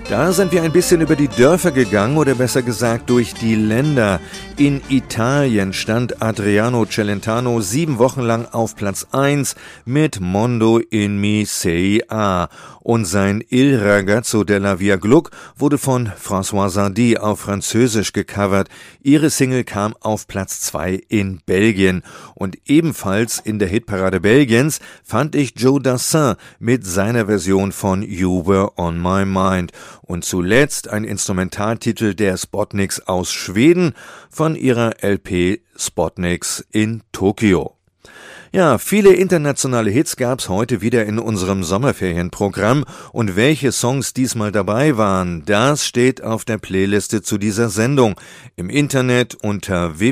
Da sind wir ein bisschen über die Dörfer gegangen, oder besser gesagt durch die Länder. In Italien stand Adriano Celentano 7 Wochen lang auf Platz 1 mit Mondo in mi sei a. Und sein Il ragazzo della Via Gluck wurde von François Sardy auf Französisch gecovert. Ihre Single kam auf Platz 2 in Belgien. Und ebenfalls in der Hitparade Belgiens fand ich Joe Dassin mit seiner Version von You Were On My Mind. Und zuletzt ein Instrumentaltitel der Spotniks aus Schweden von ihrer LP Spotniks in Tokio. Ja, viele internationale Hits gab's heute wieder in unserem Sommerferienprogramm, und welche Songs diesmal dabei waren, das steht auf der Playliste zu dieser Sendung im Internet unter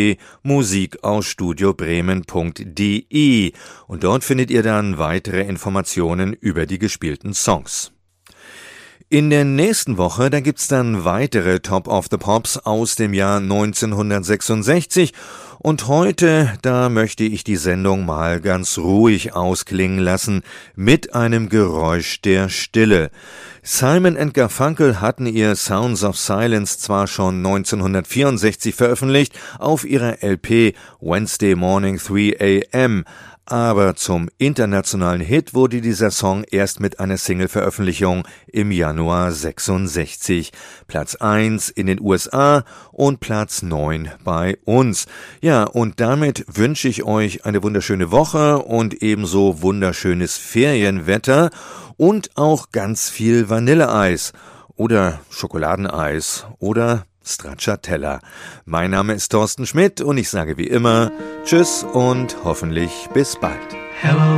www.musikausstudiobremen.de, und dort findet ihr dann weitere Informationen über die gespielten Songs. In der nächsten Woche, da gibt's dann weitere Top of the Pops aus dem Jahr 1966, und heute, da möchte ich die Sendung mal ganz ruhig ausklingen lassen mit einem Geräusch der Stille. Simon & Garfunkel hatten ihr Sounds of Silence zwar schon 1964 veröffentlicht auf ihrer LP Wednesday Morning 3 a.m., aber zum internationalen Hit wurde dieser Song erst mit einer Single-Veröffentlichung im Januar 66. Platz 1 in den USA und Platz 9 bei uns. Ja, und damit wünsche ich euch eine wunderschöne Woche und ebenso wunderschönes Ferienwetter und auch ganz viel Vanilleeis oder Schokoladeneis oder Stracciatella. Mein Name ist Thorsten Schmidt und ich sage wie immer Tschüss und hoffentlich bis bald. Hello.